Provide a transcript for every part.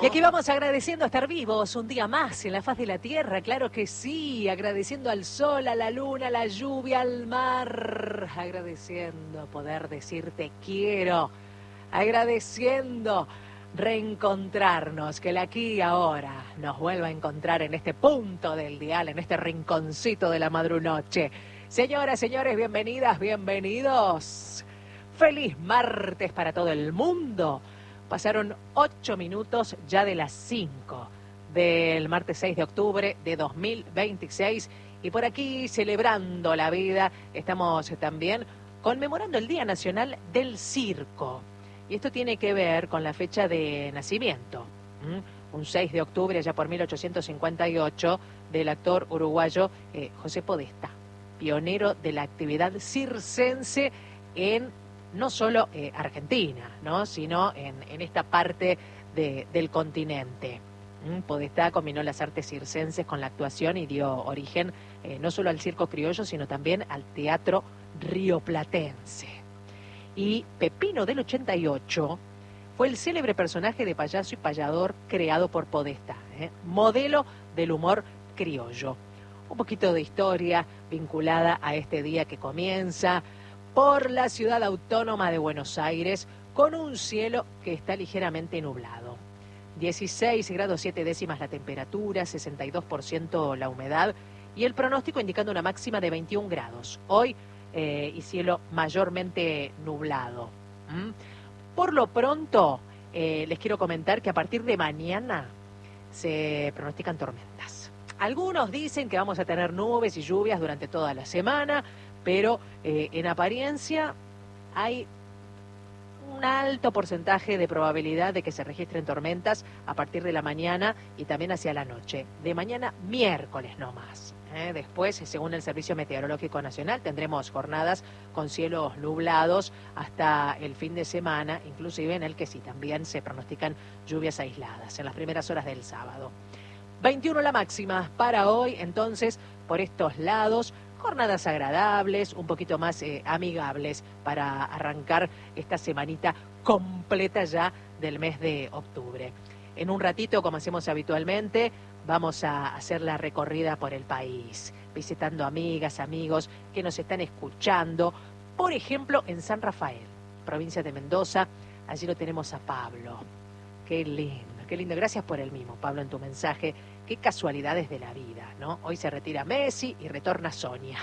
Y aquí vamos agradeciendo estar vivos un día más en la faz de la tierra, claro que sí, agradeciendo al sol, a la luna, a la lluvia, al mar, agradeciendo poder decir te quiero, agradeciendo reencontrarnos, que el aquí y ahora nos vuelva a encontrar en este punto del dial, en este rinconcito de la madrunoche. Señoras, señores, bienvenidas, bienvenidos. Feliz martes para todo el mundo. Pasaron 8 minutos ya de las 5 del martes 6 de octubre de 2026 y por aquí celebrando la vida estamos también conmemorando el Día Nacional del Circo. Y esto tiene que ver con la fecha de nacimiento, un 6 de octubre, allá por 1858, del actor uruguayo José Podestá, pionero de la actividad circense en no solo Argentina, ¿no?, sino en esta parte del continente. Podestá combinó las artes circenses con la actuación y dio origen no solo al circo criollo, sino también al teatro rioplatense. Y Pepino del 88 fue el célebre personaje de payaso y payador creado por Podestá, modelo del humor criollo. Un poquito de historia vinculada a este día que comienza por la ciudad autónoma de Buenos Aires, con un cielo que está ligeramente nublado. 16 grados 7 décimas la temperatura, 62% la humedad y el pronóstico indicando una máxima de 21 grados. Hoy y cielo mayormente nublado. Por lo pronto, les quiero comentar que a partir de mañana se pronostican tormentas. Algunos dicen que vamos a tener nubes y lluvias durante toda la semana, pero en apariencia hay un alto porcentaje de probabilidad de que se registren tormentas a partir de la mañana y también hacia la noche. De mañana miércoles no más. Después, según el Servicio Meteorológico Nacional, tendremos jornadas con cielos nublados hasta el fin de semana, inclusive en el que sí también se pronostican lluvias aisladas en las primeras horas del sábado. 21 la máxima para hoy, entonces, por estos lados. Jornadas agradables, un poquito más amigables para arrancar esta semanita completa ya del mes de octubre. En un ratito, como hacemos habitualmente, vamos a hacer la recorrida por el país, visitando amigas, amigos que nos están escuchando. Por ejemplo, en San Rafael, provincia de Mendoza, allí lo tenemos a Pablo. Qué lindo, qué lindo. Gracias por el mimo, Pablo, en tu mensaje. Qué casualidades de la vida, ¿no? Hoy se retira Messi y retorna Sonia.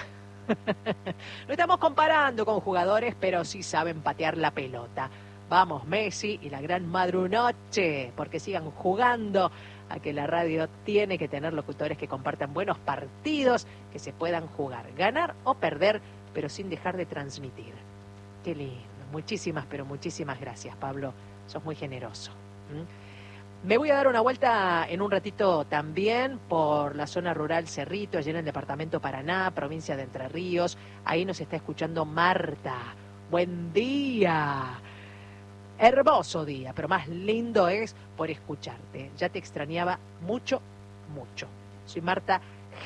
No estamos comparando con jugadores, pero sí saben patear la pelota. Vamos, Messi y la gran madrunoche, porque sigan jugando, a que la radio tiene que tener locutores que compartan buenos partidos, que se puedan jugar, ganar o perder, pero sin dejar de transmitir. Qué lindo. Muchísimas, pero muchísimas gracias, Pablo. Sos muy generoso. Me voy a dar una vuelta en un ratito también por la zona rural Cerrito, allí en el departamento Paraná, provincia de Entre Ríos. Ahí nos está escuchando Marta. Buen día. Hermoso día, pero más lindo es por escucharte. Ya te extrañaba mucho, mucho. Soy Marta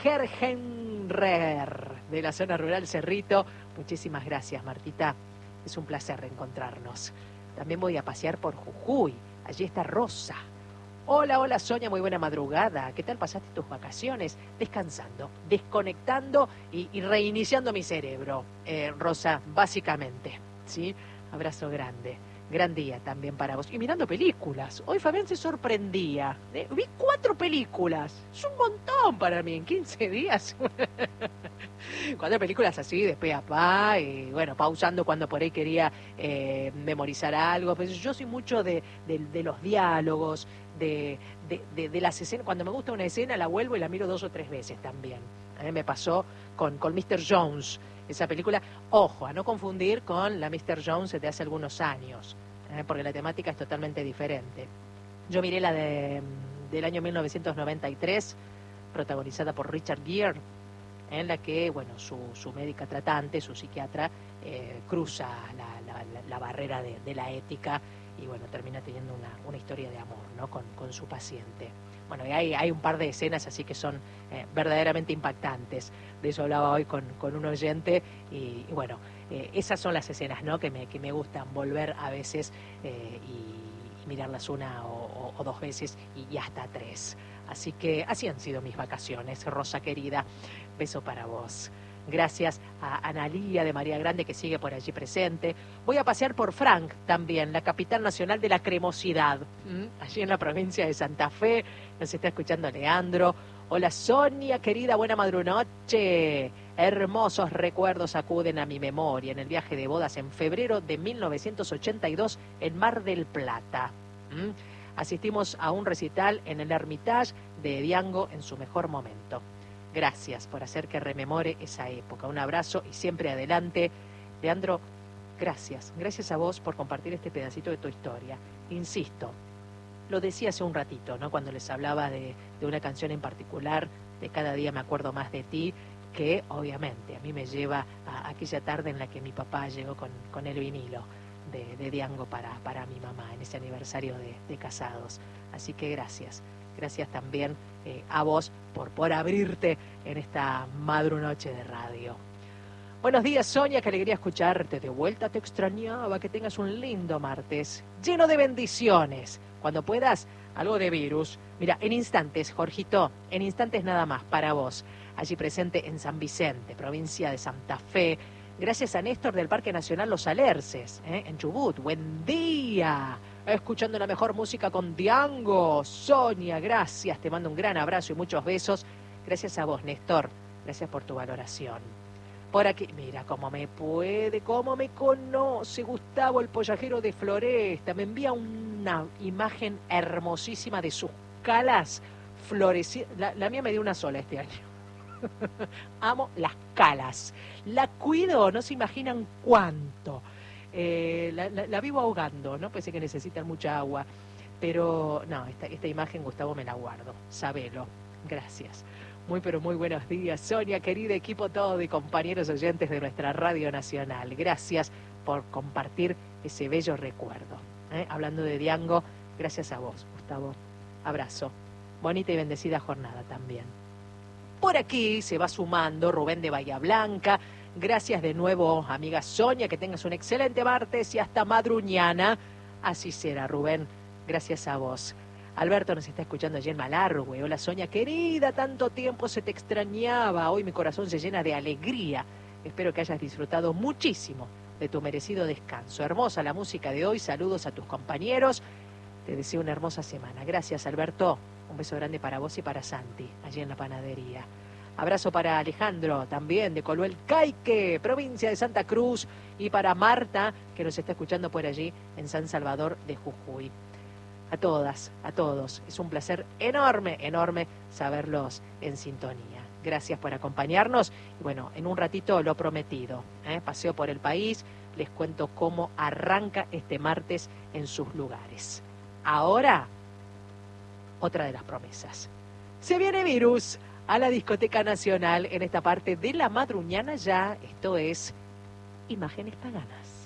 Gergenrer, de la zona rural Cerrito. Muchísimas gracias, Martita. Es un placer reencontrarnos. También voy a pasear por Jujuy. Allí está Rosa. Hola, hola Sonia, muy buena madrugada. ¿Qué tal pasaste tus vacaciones? Descansando, desconectando y reiniciando mi cerebro, Rosa, básicamente. ¿Sí? Abrazo grande. Gran día también para vos. Y mirando películas. Hoy Fabián se sorprendía. Vi 4 películas. Es un montón para mí en 15 días. 4 películas así, de pe a pa. Y bueno, pausando cuando por ahí quería memorizar algo. Pues yo soy mucho de los diálogos, de las escenas. Cuando me gusta una escena la vuelvo y la miro 2 o 3 veces también. A mí me pasó con Mr. Jones. Esa película, ojo, a no confundir con la Mr. Jones de hace algunos años, porque la temática es totalmente diferente. Yo miré la del año 1993, protagonizada por Richard Gere, en la que, bueno, su médica tratante, su psiquiatra, cruza la barrera de la ética y, bueno, termina teniendo una historia de amor, ¿no?, con su paciente. Bueno, y hay un par de escenas así que son verdaderamente impactantes. De eso hablaba hoy con un oyente y bueno, esas son las escenas, ¿no?, que me gustan volver a veces y mirarlas una o dos veces y hasta tres. Así que así han sido mis vacaciones, Rosa querida. Beso para vos. Gracias a Analía de María Grande, que sigue por allí presente. Voy a pasear por Frank también, la capital nacional de la cremosidad. Allí en la provincia de Santa Fe. Nos está escuchando Leandro. Hola Sonia, querida, buena madrunoche. Hermosos recuerdos acuden a mi memoria en el viaje de bodas en febrero de 1982 en Mar del Plata. Asistimos a un recital en el Hermitage de Diango en su mejor momento. Gracias por hacer que rememore esa época. Un abrazo y siempre adelante. Leandro, gracias. Gracias a vos por compartir este pedacito de tu historia. Insisto, lo decía hace un ratito, ¿no? Cuando les hablaba de una canción en particular, de Cada día me acuerdo más de ti, que obviamente a mí me lleva a aquella tarde en la que mi papá llegó con el vinilo de Diango para mi mamá en ese aniversario de casados. Así que gracias. Gracias también a vos por abrirte en esta madrunoche de radio. Buenos días, Sonia, qué alegría escucharte. De vuelta te extrañaba, que tengas un lindo martes, lleno de bendiciones. Cuando puedas, algo de virus. Mira, en instantes, Jorgito, en instantes nada más, para vos. Allí presente en San Vicente, provincia de Santa Fe. Gracias a Néstor del Parque Nacional Los Alerces, en Chubut. Buen día. Escuchando la mejor música con Diango. Sonia, gracias. Te mando un gran abrazo y muchos besos. Gracias a vos, Néstor. Gracias por tu valoración. Por aquí, mira cómo me puede, cómo me conoce Gustavo, el pollajero de Floresta. Me envía una imagen hermosísima de sus calas florecidas. La mía me dio una sola este año. Amo las calas. La cuido, no se imaginan cuánto. La vivo ahogando, ¿no? Pensé que necesitan mucha agua. Pero no, esta imagen, Gustavo, me la guardo. Sabelo. Gracias. Muy, pero muy buenos días, Sonia, querido equipo todo y compañeros oyentes de nuestra Radio Nacional. Gracias por compartir ese bello recuerdo. Hablando de Diango, gracias a vos, Gustavo. Abrazo. Bonita y bendecida jornada también. Por aquí se va sumando Rubén de Bahía Blanca. Gracias de nuevo, amiga Sonia, que tengas un excelente martes y hasta madruñana. Así será, Rubén. Gracias a vos. Alberto nos está escuchando allí en Malargüe. Hola Sonia, querida, tanto tiempo se te extrañaba. Hoy mi corazón se llena de alegría. Espero que hayas disfrutado muchísimo de tu merecido descanso. Hermosa la música de hoy. Saludos a tus compañeros. Te deseo una hermosa semana. Gracias, Alberto. Un beso grande para vos y para Santi, allí en la panadería. Abrazo para Alejandro, también de Coluel Caique, provincia de Santa Cruz. Y para Marta, que nos está escuchando por allí en San Salvador de Jujuy. A todas, a todos. Es un placer enorme, enorme saberlos en sintonía. Gracias por acompañarnos. Y bueno, en un ratito lo prometido. Paseo por el país. Les cuento cómo arranca este martes en sus lugares. Ahora, otra de las promesas. Se viene Virus a la Discoteca Nacional en esta parte de la madruñana ya. Esto es Imágenes Paganas.